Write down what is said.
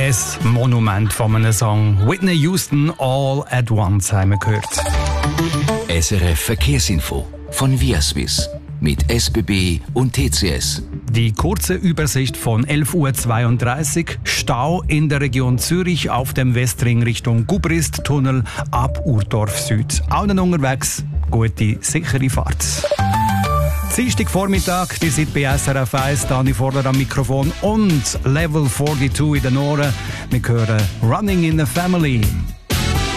ein Monument von einem Song. Whitney Houston, All at Once haben wir gehört. SRF Verkehrsinfo von Viaswiss mit SBB und TCS. Die kurze Übersicht von 11.32 Uhr. Stau in der Region Zürich auf dem Westring Richtung Gubrist-Tunnel ab Urdorf Süd. Allen unterwegs, gute, sichere Fahrt. Dienstagvormittag, die sind bei SRF 1, Dani Vorder am Mikrofon und Level 42 in den Ohren. Wir hören Running in the Family.